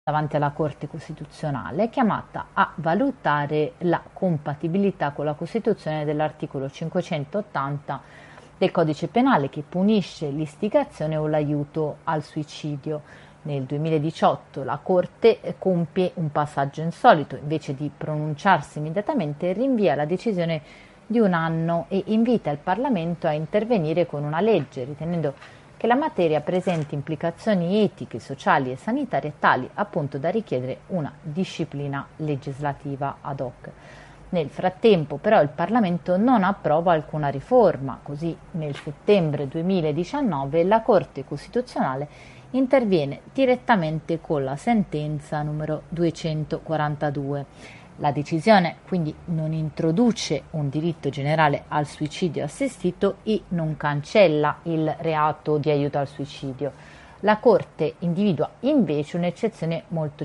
davanti alla Corte Costituzionale, chiamata a valutare la compatibilità con la Costituzione dell'articolo 580 del Codice Penale, che punisce l'istigazione o l'aiuto al suicidio. Nel 2018 la Corte compie un passaggio insolito: invece di pronunciarsi immediatamente rinvia la decisione di un anno e invita il Parlamento a intervenire con una legge, ritenendo che la materia presenti implicazioni etiche, sociali e sanitarie tali appunto da richiedere una disciplina legislativa ad hoc. Nel frattempo però il Parlamento non approva alcuna riforma, così nel settembre 2019 la Corte Costituzionale interviene direttamente con la sentenza numero 242. La decisione quindi non introduce un diritto generale al suicidio assistito e non cancella il reato di aiuto al suicidio. La Corte individua invece un'eccezione molto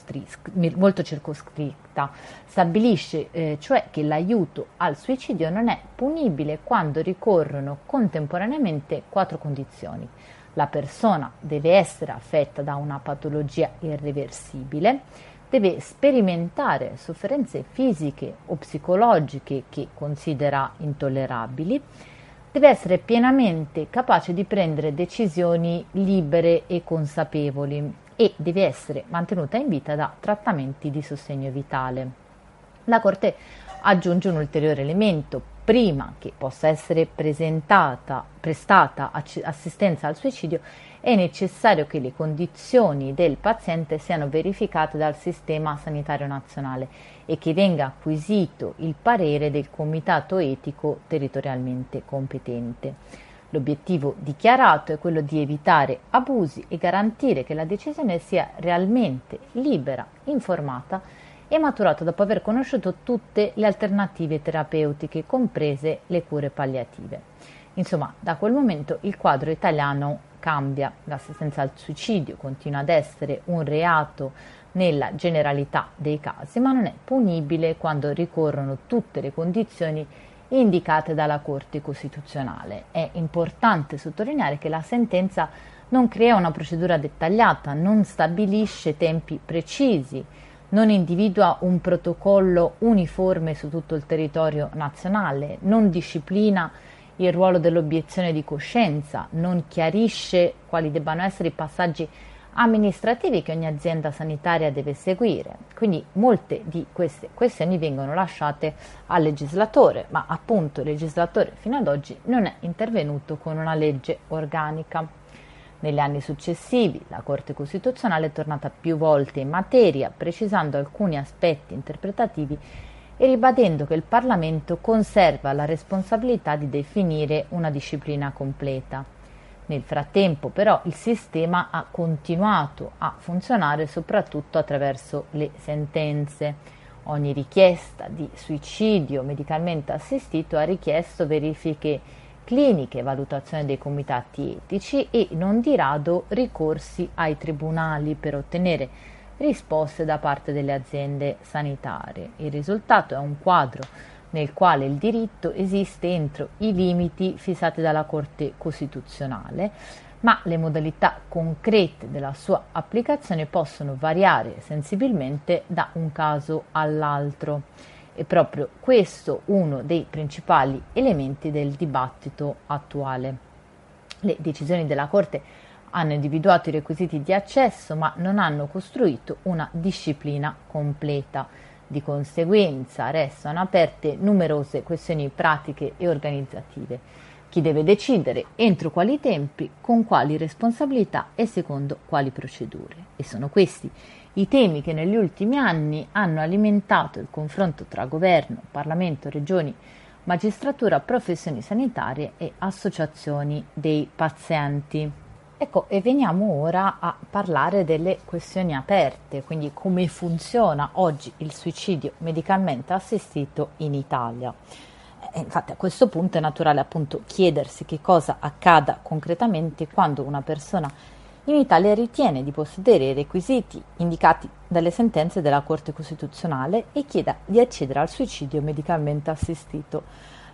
circoscritta, stabilisce cioè che l'aiuto al suicidio non è punibile quando ricorrono contemporaneamente 4 condizioni. La persona deve essere affetta da una patologia irreversibile, deve sperimentare sofferenze fisiche o psicologiche che considera intollerabili, deve essere pienamente capace di prendere decisioni libere e consapevoli e deve essere mantenuta in vita da trattamenti di sostegno vitale. La Corte aggiunge un ulteriore elemento: prima che possa essere prestata assistenza al suicidio è necessario che le condizioni del paziente siano verificate dal Sistema Sanitario Nazionale e che venga acquisito il parere del Comitato Etico territorialmente competente. L'obiettivo dichiarato è quello di evitare abusi e garantire che la decisione sia realmente libera, informata e maturata dopo aver conosciuto tutte le alternative terapeutiche, comprese le cure palliative. Insomma, da quel momento il quadro italiano cambia. L'assistenza al suicidio continua ad essere un reato nella generalità dei casi, ma non è punibile quando ricorrono tutte le condizioni indicate dalla Corte Costituzionale. È importante sottolineare che la sentenza non crea una procedura dettagliata, non stabilisce tempi precisi, non individua un protocollo uniforme su tutto il territorio nazionale, non disciplina il ruolo dell'obiezione di coscienza, non chiarisce quali debbano essere i passaggi amministrativi che ogni azienda sanitaria deve seguire. Quindi molte di queste questioni vengono lasciate al legislatore, ma appunto il legislatore fino ad oggi non è intervenuto con una legge organica. Negli anni successivi la Corte Costituzionale è tornata più volte in materia, precisando alcuni aspetti interpretativi e ribadendo che il Parlamento conserva la responsabilità di definire una disciplina completa. Nel frattempo, però, il sistema ha continuato a funzionare soprattutto attraverso le sentenze. Ogni richiesta di suicidio medicalmente assistito ha richiesto verifiche cliniche, valutazione dei comitati etici e non di rado ricorsi ai tribunali per ottenere risposte da parte delle aziende sanitarie. Il risultato è un quadro nel quale il diritto esiste entro i limiti fissati dalla Corte Costituzionale, ma le modalità concrete della sua applicazione possono variare sensibilmente da un caso all'altro. È proprio questo uno dei principali elementi del dibattito attuale. Le decisioni della Corte hanno individuato i requisiti di accesso, ma non hanno costruito una disciplina completa. Di conseguenza restano aperte numerose questioni pratiche e organizzative. Chi deve decidere, entro quali tempi, con quali responsabilità e secondo quali procedure. E sono questi i temi che negli ultimi anni hanno alimentato il confronto tra governo, Parlamento, regioni, magistratura, professioni sanitarie e associazioni dei pazienti. Ecco, e veniamo ora a parlare delle questioni aperte, quindi come funziona oggi il suicidio medicalmente assistito in Italia. Infatti a questo punto è naturale appunto chiedersi che cosa accada concretamente quando una persona in Italia ritiene di possedere i requisiti indicati dalle sentenze della Corte Costituzionale e chieda di accedere al suicidio medicalmente assistito.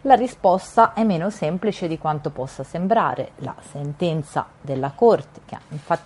La risposta è meno semplice di quanto possa sembrare. La sentenza della Corte, che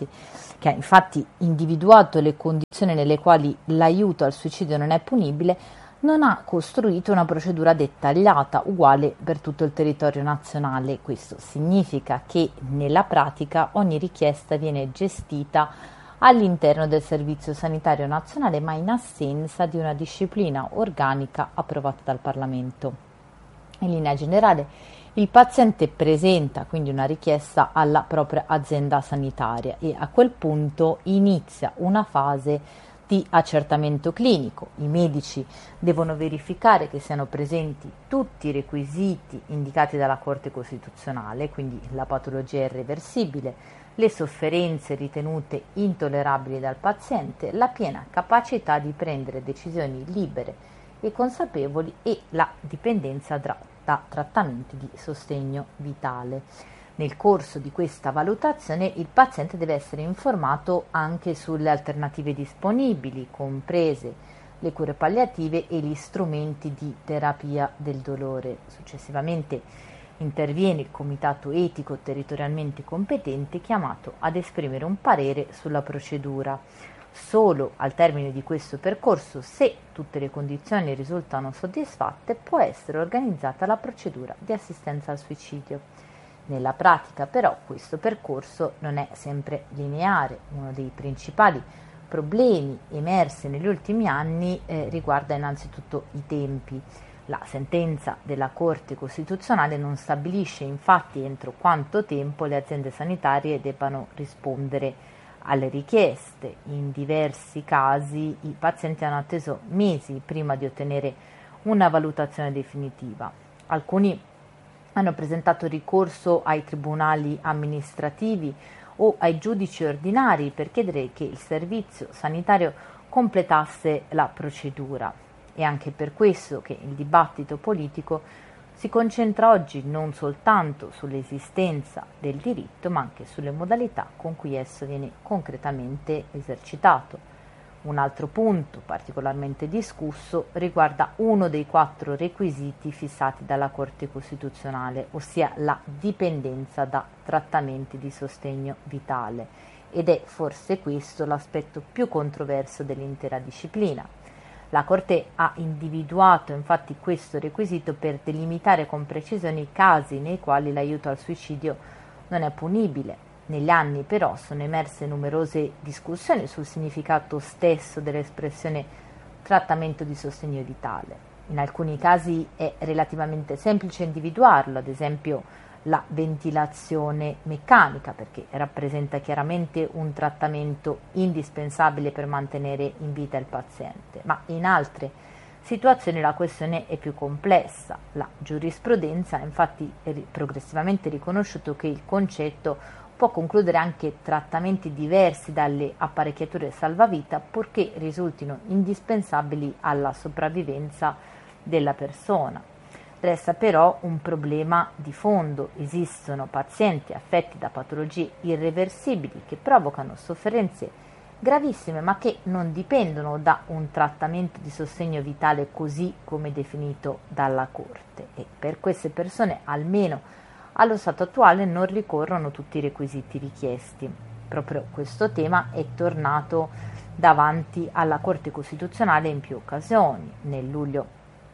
ha infatti individuato le condizioni nelle quali l'aiuto al suicidio non è punibile, non ha costruito una procedura dettagliata uguale per tutto il territorio nazionale. Questo significa che nella pratica ogni richiesta viene gestita all'interno del Servizio Sanitario Nazionale, ma in assenza di una disciplina organica approvata dal Parlamento. In linea generale, il paziente presenta quindi una richiesta alla propria azienda sanitaria e a quel punto inizia una fase di accertamento clinico. I medici devono verificare che siano presenti tutti i requisiti indicati dalla Corte Costituzionale, quindi la patologia irreversibile, le sofferenze ritenute intollerabili dal paziente, la piena capacità di prendere decisioni libere e consapevoli e la dipendenza da trattamenti di sostegno vitale. Nel corso di questa valutazione il paziente deve essere informato anche sulle alternative disponibili, comprese le cure palliative e gli strumenti di terapia del dolore. Successivamente interviene il comitato etico territorialmente competente chiamato ad esprimere un parere sulla procedura. Solo al termine di questo percorso, se tutte le condizioni risultano soddisfatte, può essere organizzata la procedura di assistenza al suicidio. Nella pratica, però, questo percorso non è sempre lineare. Uno dei principali problemi emersi negli ultimi anni riguarda innanzitutto i tempi. La sentenza della Corte Costituzionale non stabilisce infatti entro quanto tempo le aziende sanitarie debbano rispondere alle richieste. In diversi casi i pazienti hanno atteso mesi prima di ottenere una valutazione definitiva. Alcuni hanno presentato ricorso ai tribunali amministrativi o ai giudici ordinari per chiedere che il servizio sanitario completasse la procedura. È anche per questo che il dibattito politico si concentra oggi non soltanto sull'esistenza del diritto, ma anche sulle modalità con cui esso viene concretamente esercitato. Un altro punto particolarmente discusso riguarda uno dei 4 requisiti fissati dalla Corte Costituzionale, ossia la dipendenza da trattamenti di sostegno vitale, ed è forse questo l'aspetto più controverso dell'intera disciplina. La Corte ha individuato infatti questo requisito per delimitare con precisione i casi nei quali l'aiuto al suicidio non è punibile. Negli anni però sono emerse numerose discussioni sul significato stesso dell'espressione trattamento di sostegno vitale. In alcuni casi è relativamente semplice individuarlo, ad esempio la ventilazione meccanica, perché rappresenta chiaramente un trattamento indispensabile per mantenere in vita il paziente, ma in altre situazioni la questione è più complessa. La giurisprudenza ha infatti progressivamente riconosciuto che il concetto può concludere anche trattamenti diversi dalle apparecchiature salvavita, purché risultino indispensabili alla sopravvivenza della persona. Resta però un problema di fondo: esistono pazienti affetti da patologie irreversibili che provocano sofferenze gravissime ma che non dipendono da un trattamento di sostegno vitale così come definito dalla Corte, e per queste persone almeno allo stato attuale non ricorrono tutti i requisiti richiesti. Proprio questo tema è tornato davanti alla Corte Costituzionale in più occasioni. Nel luglio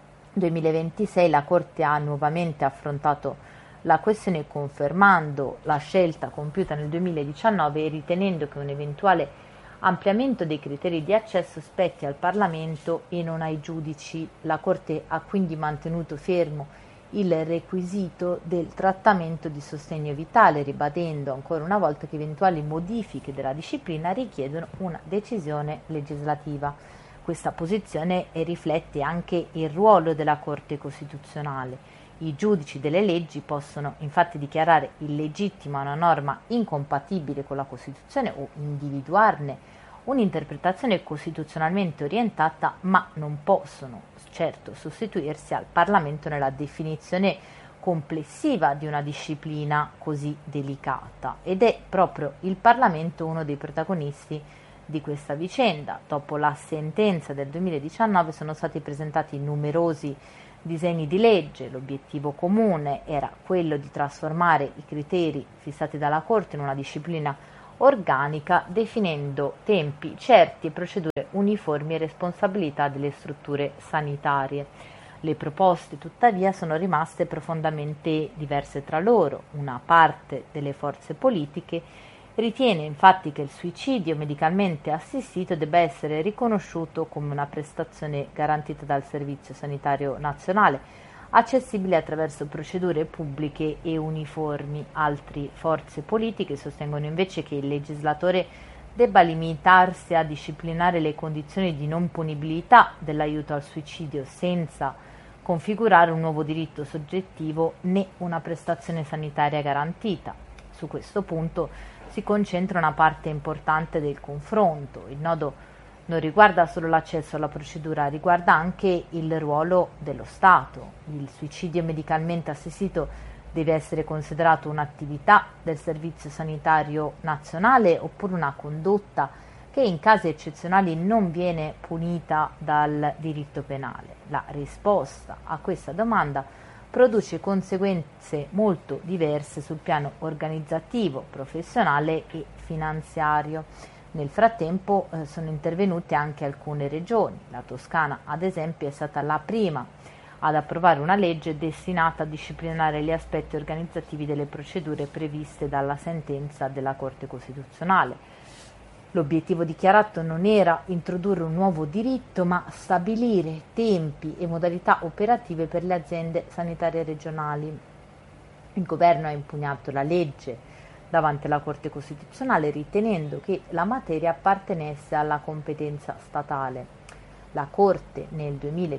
2026 la Corte ha nuovamente affrontato la questione, confermando la scelta compiuta nel 2019 e ritenendo che un eventuale ampliamento dei criteri di accesso spetti al Parlamento e non ai giudici. La Corte ha quindi mantenuto fermo il requisito del trattamento di sostegno vitale, ribadendo ancora una volta che eventuali modifiche della disciplina richiedono una decisione legislativa. Questa posizione riflette anche il ruolo della Corte Costituzionale. I giudici delle leggi possono infatti dichiarare illegittima una norma incompatibile con la Costituzione o individuarne un'interpretazione costituzionalmente orientata, ma non possono certo sostituirsi al Parlamento nella definizione complessiva di una disciplina così delicata, ed è proprio il Parlamento uno dei protagonisti di questa vicenda. Dopo la sentenza del 2019 sono stati presentati numerosi disegni di legge. L'obiettivo comune era quello di trasformare i criteri fissati dalla Corte in una disciplina organica, definendo tempi certi e procedure uniformi e responsabilità delle strutture sanitarie. Le proposte, tuttavia, sono rimaste profondamente diverse tra loro. Una parte delle forze politiche ritiene infatti che il suicidio medicalmente assistito debba essere riconosciuto come una prestazione garantita dal Servizio Sanitario Nazionale, accessibile attraverso procedure pubbliche e uniformi. Altre forze politiche sostengono invece che il legislatore debba limitarsi a disciplinare le condizioni di non punibilità dell'aiuto al suicidio senza configurare un nuovo diritto soggettivo né una prestazione sanitaria garantita. Su questo punto si concentra una parte importante del confronto. Il nodo non riguarda solo l'accesso alla procedura, riguarda anche il ruolo dello Stato. Il suicidio medicalmente assistito deve essere considerato un'attività del Servizio Sanitario Nazionale oppure una condotta che in casi eccezionali non viene punita dal diritto penale. La risposta a questa domanda produce conseguenze molto diverse sul piano organizzativo, professionale e finanziario. Nel frattempo sono intervenute anche alcune regioni. La Toscana, ad esempio, è stata la prima ad approvare una legge destinata a disciplinare gli aspetti organizzativi delle procedure previste dalla sentenza della Corte Costituzionale. L'obiettivo dichiarato non era introdurre un nuovo diritto, ma stabilire tempi e modalità operative per le aziende sanitarie regionali. Il governo ha impugnato la legge davanti alla Corte Costituzionale ritenendo che la materia appartenesse alla competenza statale. La Corte nel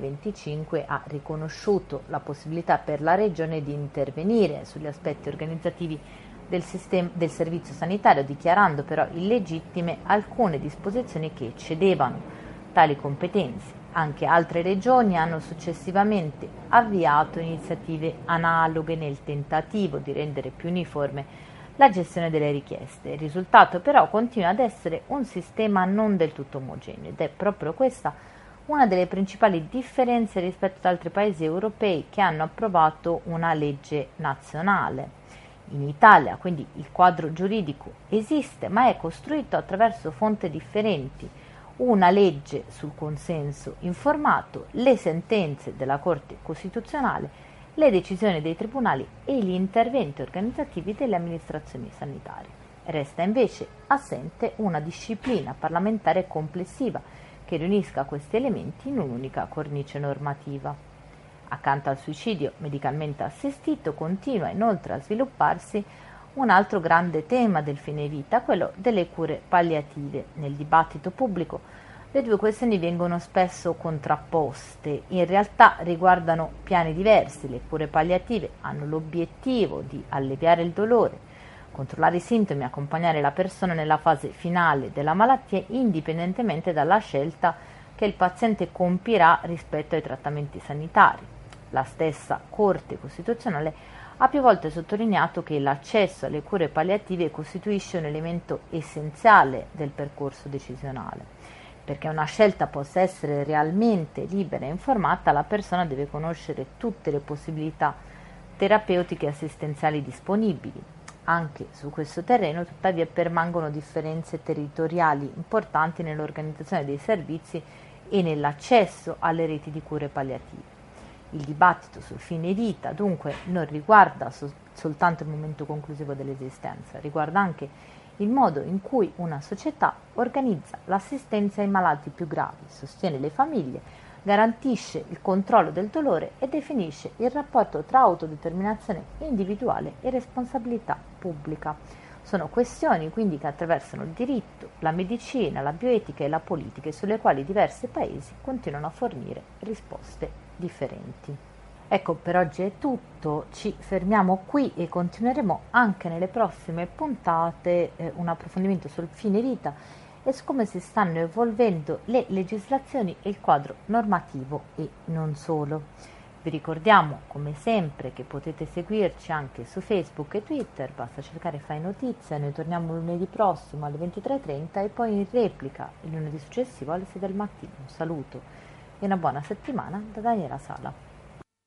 2025 ha riconosciuto la possibilità per la Regione di intervenire sugli aspetti organizzativi del servizio sanitario, dichiarando però illegittime alcune disposizioni che eccedevano tali competenze. Anche altre regioni hanno successivamente avviato iniziative analoghe nel tentativo di rendere più uniforme la gestione delle richieste. Il risultato però continua ad essere un sistema non del tutto omogeneo ed è proprio questa una delle principali differenze rispetto ad altri paesi europei che hanno approvato una legge nazionale. In Italia, quindi, il quadro giuridico esiste, ma è costruito attraverso fonti differenti. Una legge sul consenso informato, le sentenze della Corte Costituzionale, le decisioni dei tribunali e gli interventi organizzativi delle amministrazioni sanitarie. Resta invece assente una disciplina parlamentare complessiva che riunisca questi elementi in un'unica cornice normativa. Accanto al suicidio medicalmente assistito continua inoltre a svilupparsi un altro grande tema del fine vita, quello delle cure palliative. Nel dibattito pubblico le due questioni vengono spesso contrapposte, in realtà riguardano piani diversi. Le cure palliative hanno l'obiettivo di alleviare il dolore, controllare i sintomi, accompagnare la persona nella fase finale della malattia indipendentemente dalla scelta che il paziente compirà rispetto ai trattamenti sanitari. La stessa Corte Costituzionale ha più volte sottolineato che l'accesso alle cure palliative costituisce un elemento essenziale del percorso decisionale. Perché una scelta possa essere realmente libera e informata, la persona deve conoscere tutte le possibilità terapeutiche e assistenziali disponibili. Anche su questo terreno, tuttavia, permangono differenze territoriali importanti nell'organizzazione dei servizi e nell'accesso alle reti di cure palliative. Il dibattito sul fine vita, dunque, non riguarda soltanto il momento conclusivo dell'esistenza, riguarda anche il modo in cui una società organizza l'assistenza ai malati più gravi, sostiene le famiglie, garantisce il controllo del dolore e definisce il rapporto tra autodeterminazione individuale e responsabilità pubblica. Sono questioni quindi che attraversano il diritto, la medicina, la bioetica e la politica e sulle quali diversi paesi continuano a fornire risposte differenti. Ecco, per oggi è tutto, ci fermiamo qui e continueremo anche nelle prossime puntate un approfondimento sul fine vita e su come si stanno evolvendo le legislazioni e il quadro normativo e non solo. Vi ricordiamo come sempre che potete seguirci anche su Facebook e Twitter, basta cercare Fai Notizia, noi torniamo lunedì prossimo alle 23:30 e poi in replica il lunedì successivo alle 6 del mattino. Un saluto e una buona settimana da Daniela Sala.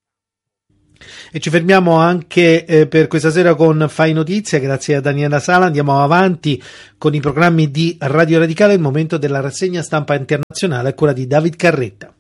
E ci fermiamo anche per questa sera con Fai Notizia, grazie a Daniela Sala. Andiamo avanti con i programmi di Radio Radicale, il momento della rassegna stampa internazionale a cura di David Carretta.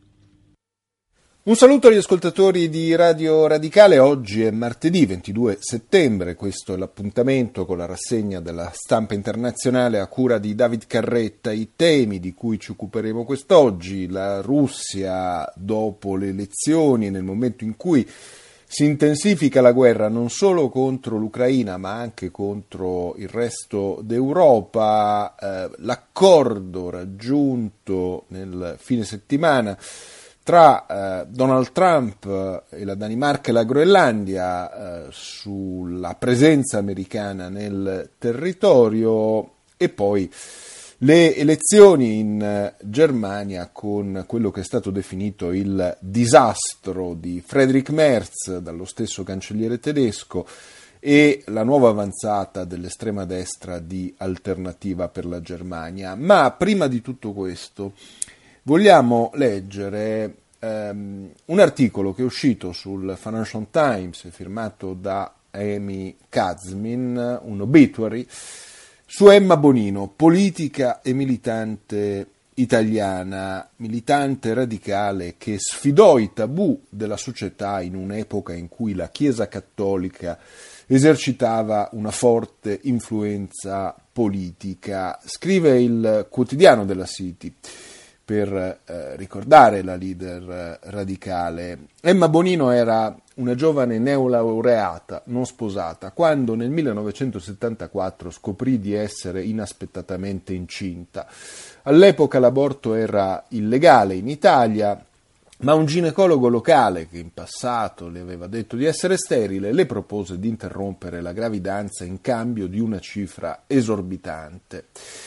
Un saluto agli ascoltatori di Radio Radicale. Oggi è martedì 22 settembre, questo è l'appuntamento con la rassegna della stampa internazionale a cura di David Carretta. I temi di cui ci occuperemo quest'oggi: la Russia dopo le elezioni, nel momento in cui si intensifica la guerra non solo contro l'Ucraina ma anche contro il resto d'Europa, l'accordo raggiunto nel fine settimana tra Donald Trump e la Danimarca e la Groenlandia sulla presenza americana nel territorio, e poi le elezioni in Germania con quello che è stato definito il disastro di Friedrich Merz dallo stesso cancelliere tedesco e la nuova avanzata dell'estrema destra di Alternativa per la Germania. Ma prima di tutto questo vogliamo leggere un articolo che è uscito sul Financial Times, firmato da Amy Kazmin, un obituary, su Emma Bonino, politica e militante italiana, militante radicale che sfidò i tabù della società in un'epoca in cui la Chiesa cattolica esercitava una forte influenza politica. Scrive il quotidiano della City, per ricordare la leader radicale: Emma Bonino era una giovane neolaureata non sposata quando nel 1974 scoprì di essere inaspettatamente incinta. All'epoca l'aborto era illegale in Italia, ma un ginecologo locale, che in passato le aveva detto di essere sterile, le propose di interrompere la gravidanza in cambio di una cifra esorbitante.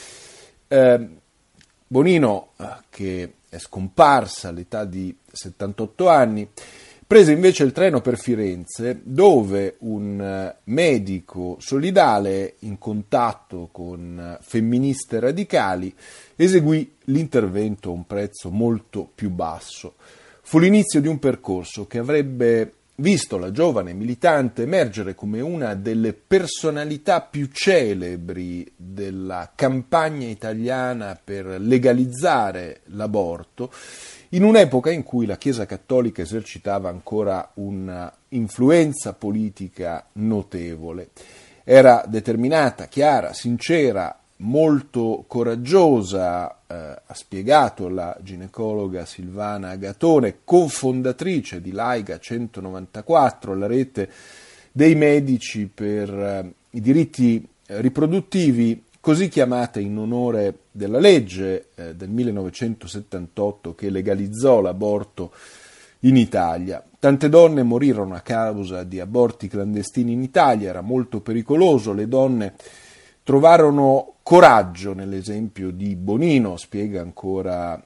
Bonino, che è scomparsa all'età di 78 anni, prese invece il treno per Firenze, dove un medico solidale, in contatto con femministe radicali, eseguì l'intervento a un prezzo molto più basso. Fu l'inizio di un percorso che avrebbe visto la giovane militante emergere come una delle personalità più celebri della campagna italiana per legalizzare l'aborto, in un'epoca in cui la Chiesa cattolica esercitava ancora una influenza politica notevole. Era determinata, chiara, sincera, molto coraggiosa, ha spiegato la ginecologa Silvana Agatone, cofondatrice di Laiga 194, la rete dei medici per i diritti riproduttivi, così chiamata in onore della legge del 1978 che legalizzò l'aborto in Italia. Tante donne morirono a causa di aborti clandestini in Italia, era molto pericoloso, le donne trovarono coraggio nell'esempio di Bonino, spiega ancora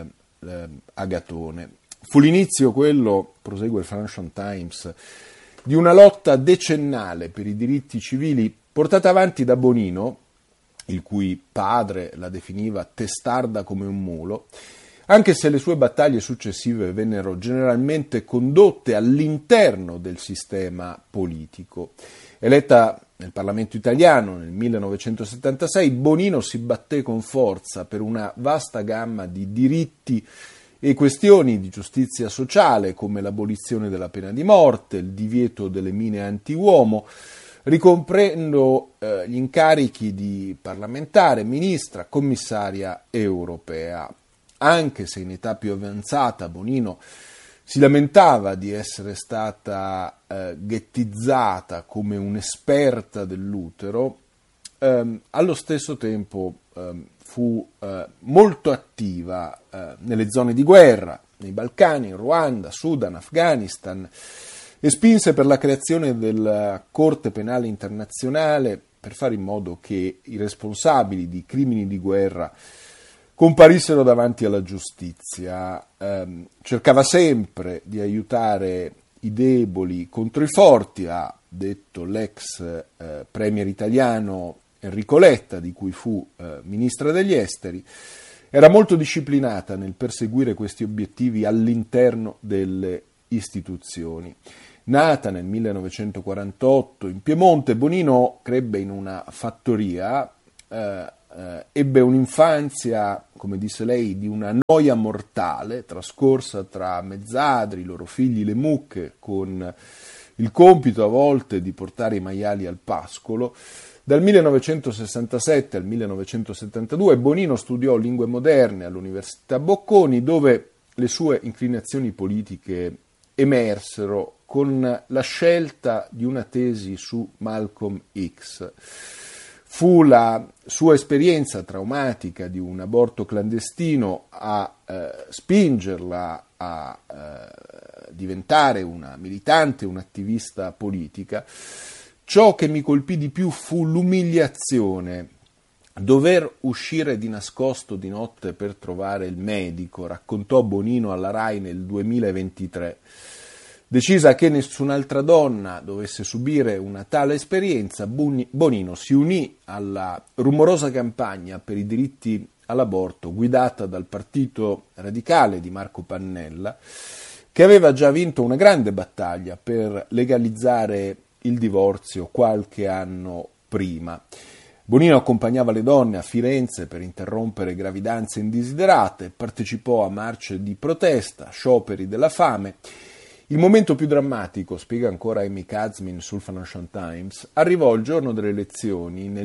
Agatone. Fu l'inizio quello, prosegue il Financial Times, di una lotta decennale per i diritti civili portata avanti da Bonino, il cui padre la definiva testarda come un mulo, anche se le sue battaglie successive vennero generalmente condotte all'interno del sistema politico. Eletta nel Parlamento italiano nel 1976, Bonino si batté con forza per una vasta gamma di diritti e questioni di giustizia sociale, come l'abolizione della pena di morte, il divieto delle mine anti-uomo, ricomprendo gli incarichi di parlamentare, ministra, commissaria europea. Anche se in età più avanzata Bonino si lamentava di essere stata ghettizzata come un'esperta dell'utero, allo stesso tempo fu molto attiva nelle zone di guerra, nei Balcani, in Ruanda, Sudan, Afghanistan, e spinse per la creazione della Corte Penale Internazionale per fare in modo che i responsabili di crimini di guerra comparissero davanti alla giustizia. Cercava sempre di aiutare i deboli contro i forti, ha detto l'ex premier italiano Enrico Letta, di cui fu ministra degli esteri. Era molto disciplinata nel perseguire questi obiettivi all'interno delle istituzioni. Nata nel 1948 in Piemonte, Bonino crebbe in una fattoria, ebbe un'infanzia, come disse lei, di una noia mortale, trascorsa tra mezzadri, i loro figli le mucche, con il compito a volte di portare i maiali al pascolo. Dal 1967 al 1972 Bonino studiò lingue moderne all'Università Bocconi, dove le sue inclinazioni politiche emersero con la scelta di una tesi su Malcolm X. Fu la sua esperienza traumatica di un aborto clandestino a spingerla a diventare una militante, un'attivista politica. Ciò che mi colpì di più fu l'umiliazione. Dover uscire di nascosto di notte per trovare il medico, raccontò Bonino alla RAI nel 2023. Decisa che nessun'altra donna dovesse subire una tale esperienza, Bonino si unì alla rumorosa campagna per i diritti all'aborto guidata dal Partito Radicale di Marco Pannella, che aveva già vinto una grande battaglia per legalizzare il divorzio qualche anno prima. Bonino accompagnava le donne a Firenze per interrompere gravidanze indesiderate, partecipò a marce di protesta, scioperi della fame. Il momento più drammatico, spiega ancora Amy Kazmin sul Financial Times, arrivò il giorno delle elezioni nel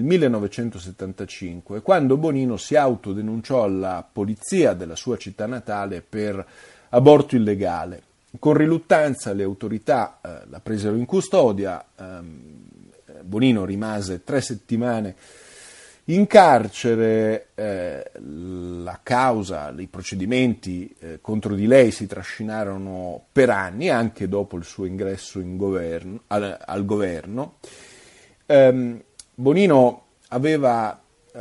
1975, quando Bonino si autodenunciò alla polizia della sua città natale per aborto illegale. Con riluttanza le autorità la presero in custodia. Bonino rimase 3 settimane in carcere. La causa, i procedimenti contro di lei si trascinarono per anni, anche dopo il suo ingresso al governo. Bonino aveva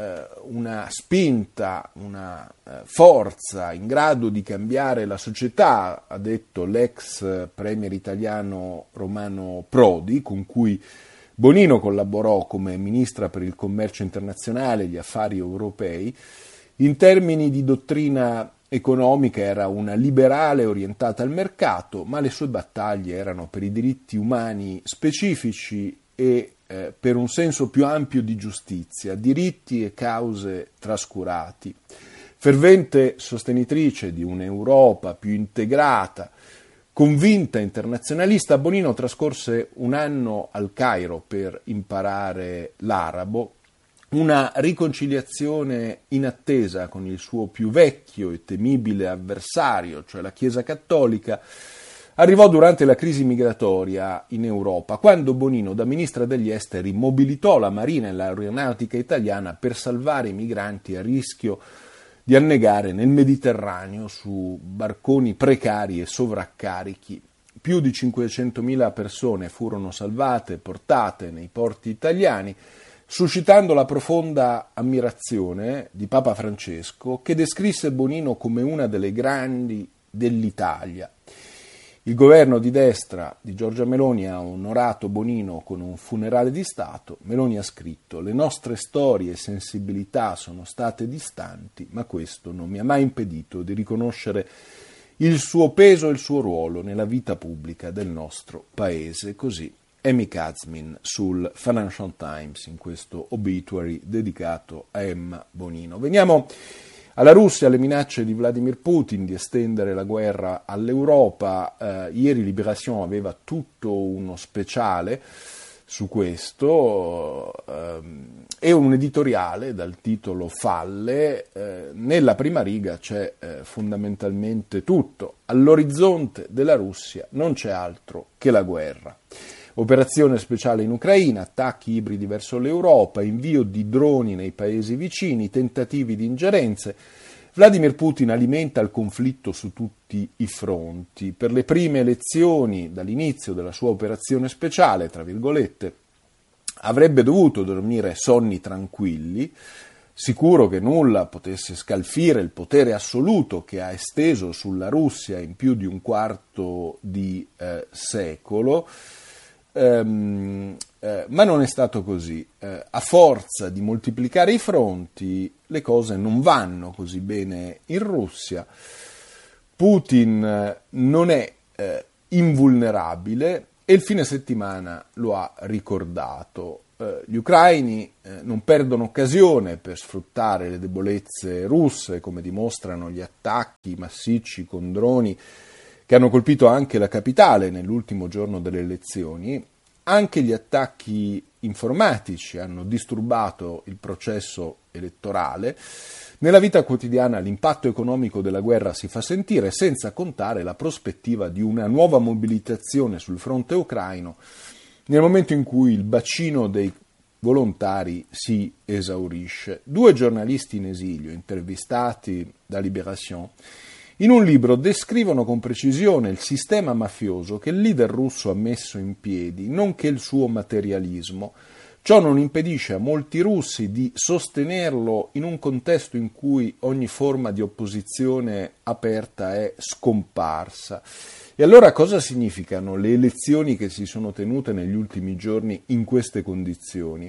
una spinta, una forza in grado di cambiare la società, ha detto l'ex premier italiano Romano Prodi, con cui Bonino collaborò come ministra per il commercio internazionale e gli affari europei. In termini di dottrina economica era una liberale orientata al mercato, ma le sue battaglie erano per i diritti umani specifici e per un senso più ampio di giustizia, diritti e cause trascurati. Fervente sostenitrice di un'Europa più integrata, convinta internazionalista, Bonino trascorse un anno al Cairo per imparare l'arabo, una riconciliazione inattesa con il suo più vecchio e temibile avversario, cioè la Chiesa Cattolica, arrivò durante la crisi migratoria in Europa, quando Bonino, da ministra degli esteri, mobilitò la Marina e l'Aeronautica italiana per salvare i migranti a rischio di annegare nel Mediterraneo su barconi precari e sovraccarichi. Più di 500.000 persone furono salvate e portate nei porti italiani, suscitando la profonda ammirazione di Papa Francesco, che descrisse Bonino come una delle grandi dell'Italia. Il governo di destra di Giorgia Meloni ha onorato Bonino con un funerale di Stato. Meloni ha scritto: «Le nostre storie e sensibilità sono state distanti, ma questo non mi ha mai impedito di riconoscere il suo peso e il suo ruolo nella vita pubblica del nostro Paese». Così Amy Kazmin sul Financial Times in questo obituary dedicato a Emma Bonino. Veniamo alla Russia, alle minacce di Vladimir Putin di estendere la guerra all'Europa. Ieri Libération aveva tutto uno speciale su questo e un editoriale dal titolo Falle. Nella prima riga c'è fondamentalmente tutto. All'orizzonte della Russia non c'è altro che la guerra. Operazione speciale in Ucraina, attacchi ibridi verso l'Europa, invio di droni nei paesi vicini, tentativi di ingerenze. Vladimir Putin alimenta il conflitto su tutti i fronti. Per le prime elezioni, dall'inizio della sua operazione speciale, tra virgolette, avrebbe dovuto dormire sonni tranquilli, sicuro che nulla potesse scalfire il potere assoluto che ha esteso sulla Russia in più di un quarto di secolo. Ma non è stato così. A forza di moltiplicare i fronti, le cose non vanno così bene in Russia. Putin non è invulnerabile, e il fine settimana lo ha ricordato. Gli ucraini non perdono occasione per sfruttare le debolezze russe, come dimostrano gli attacchi massicci con droni che hanno colpito anche la capitale nell'ultimo giorno delle elezioni. Anche gli attacchi informatici hanno disturbato il processo elettorale. Nella vita quotidiana l'impatto economico della guerra si fa sentire, senza contare la prospettiva di una nuova mobilitazione sul fronte ucraino nel momento in cui il bacino dei volontari si esaurisce. 2 giornalisti in esilio, intervistati da Libération, in un libro descrivono con precisione il sistema mafioso che il leader russo ha messo in piedi, nonché il suo materialismo. Ciò non impedisce a molti russi di sostenerlo in un contesto in cui ogni forma di opposizione aperta è scomparsa. E allora cosa significano le elezioni che si sono tenute negli ultimi giorni in queste condizioni?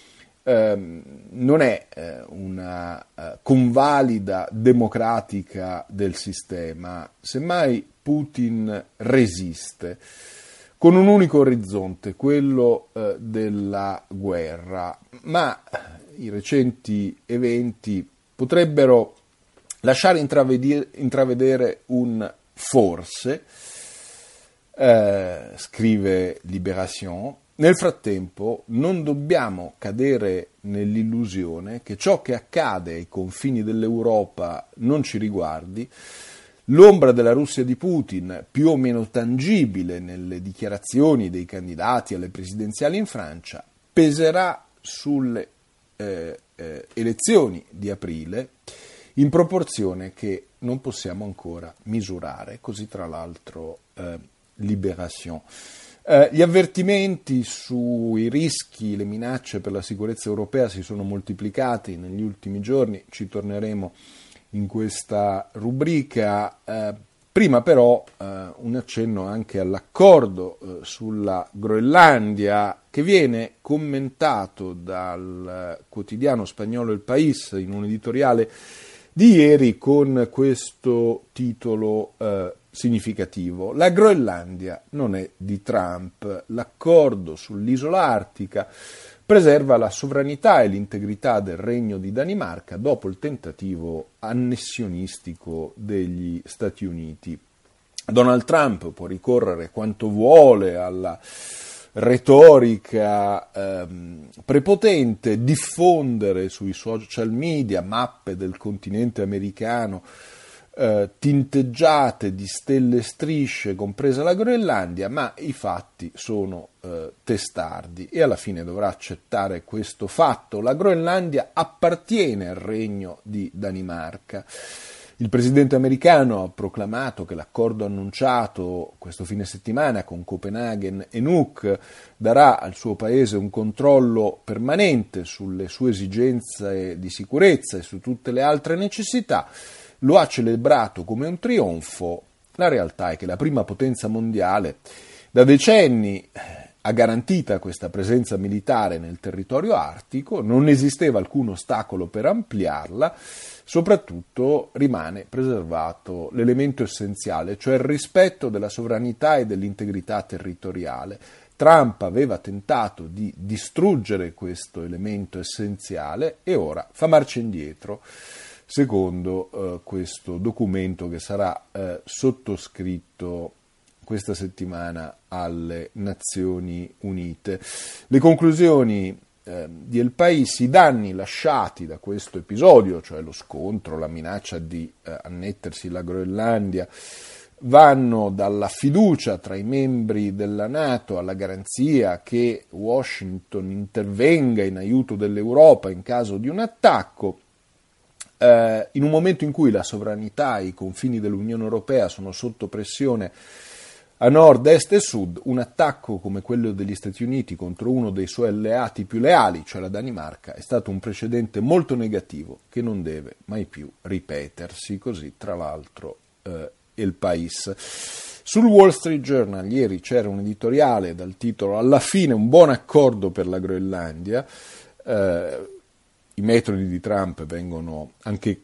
Non è una convalida democratica del sistema, semmai Putin resiste con un unico orizzonte, quello della guerra, ma i recenti eventi potrebbero lasciare intravedere un forse, scrive Libération. Nel frattempo non dobbiamo cadere nell'illusione che ciò che accade ai confini dell'Europa non ci riguardi. L'ombra della Russia di Putin, più o meno tangibile nelle dichiarazioni dei candidati alle presidenziali in Francia, peserà sulle elezioni di aprile in proporzione che non possiamo ancora misurare, così tra l'altro Libération. Gli avvertimenti sui rischi, le minacce per la sicurezza europea si sono moltiplicati negli ultimi giorni, ci torneremo in questa rubrica. Prima però un accenno anche all'accordo sulla Groenlandia, che viene commentato dal quotidiano spagnolo El País in un editoriale di ieri con questo titolo significativo: la Groenlandia non è di Trump, l'accordo sull'isola artica preserva la sovranità e l'integrità del Regno di Danimarca dopo il tentativo annessionistico degli Stati Uniti. Donald Trump può ricorrere quanto vuole alla retorica prepotente, diffondere sui social media mappe del continente americano tinteggiate di stelle e strisce, compresa la Groenlandia, ma i fatti sono testardi e alla fine dovrà accettare questo fatto. La Groenlandia appartiene al Regno di Danimarca. Il presidente americano ha proclamato che l'accordo annunciato questo fine settimana con Copenaghen e Nuuk darà al suo paese un controllo permanente sulle sue esigenze di sicurezza e su tutte le altre necessità. Lo ha celebrato come un trionfo. La realtà è che la prima potenza mondiale da decenni ha garantita questa presenza militare nel territorio artico, non esisteva alcun ostacolo per ampliarla, soprattutto rimane preservato l'elemento essenziale, cioè il rispetto della sovranità e dell'integrità territoriale. Trump aveva tentato di distruggere questo elemento essenziale e ora fa marcia indietro, secondo questo documento che sarà sottoscritto questa settimana alle Nazioni Unite. Le conclusioni di El País, i danni lasciati da questo episodio, cioè lo scontro, la minaccia di annettersi la Groenlandia, vanno dalla fiducia tra i membri della NATO alla garanzia che Washington intervenga in aiuto dell'Europa in caso di un attacco. In un momento in cui la sovranità e i confini dell'Unione Europea sono sotto pressione a nord, est e sud, un attacco come quello degli Stati Uniti contro uno dei suoi alleati più leali, cioè la Danimarca, è stato un precedente molto negativo che non deve mai più ripetersi. Così, tra l'altro, El País. Sul Wall Street Journal ieri c'era un editoriale dal titolo "Alla fine un buon accordo per la Groenlandia". I metodi di Trump vengono anche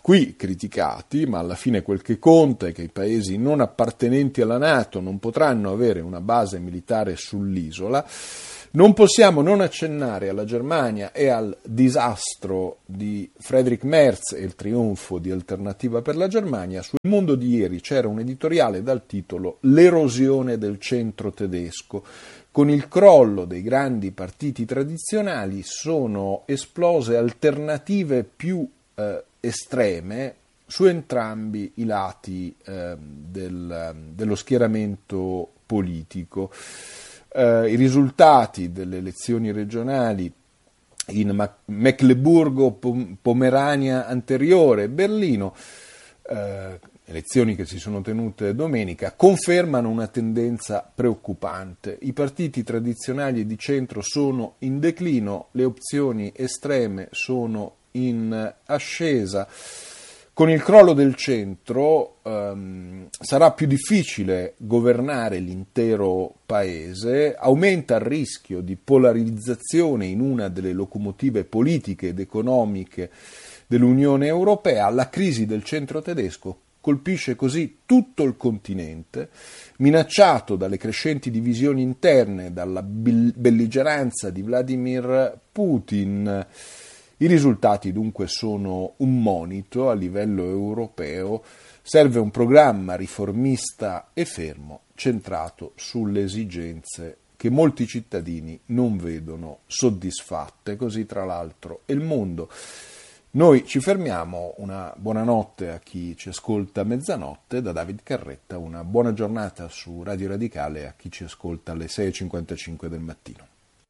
qui criticati, ma alla fine quel che conta è che i paesi non appartenenti alla NATO non potranno avere una base militare sull'isola. Non possiamo non accennare alla Germania e al disastro di Friedrich Merz e il trionfo di Alternativa per la Germania. Sul Mondo di ieri c'era un editoriale dal titolo "L'erosione del centro tedesco". Con il crollo dei grandi partiti tradizionali sono esplose alternative più estreme su entrambi i lati dello schieramento politico. I risultati delle elezioni regionali in Mecleburgo, Pomerania anteriore e Berlino, elezioni che si sono tenute domenica, confermano una tendenza preoccupante. I partiti tradizionali di centro sono in declino, le opzioni estreme sono in ascesa. Con il crollo del centro sarà più difficile governare l'intero paese, aumenta il rischio di polarizzazione in una delle locomotive politiche ed economiche dell'Unione Europea. La crisi del centro tedesco colpisce così tutto il continente, minacciato dalle crescenti divisioni interne, dalla belligeranza di Vladimir Putin. I risultati dunque sono un monito a livello europeo, serve un programma riformista e fermo, centrato sulle esigenze che molti cittadini non vedono soddisfatte, così tra l'altro è il mondo. Noi ci fermiamo, una buonanotte a chi ci ascolta a mezzanotte, da David Carretta, una buona giornata su Radio Radicale a chi ci ascolta alle 6.55 del mattino.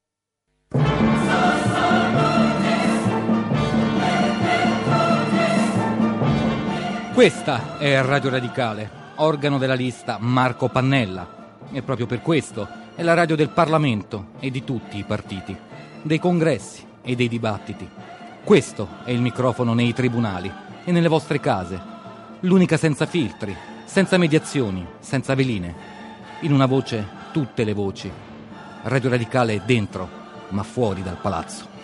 Questa è Radio Radicale, organo della lista Marco Pannella, e proprio per questo è la radio del Parlamento e di tutti i partiti, dei congressi e dei dibattiti. Questo è il microfono nei tribunali e nelle vostre case, l'unica senza filtri, senza mediazioni, senza veline. In una voce tutte le voci. Radio Radicale è dentro, ma fuori dal palazzo.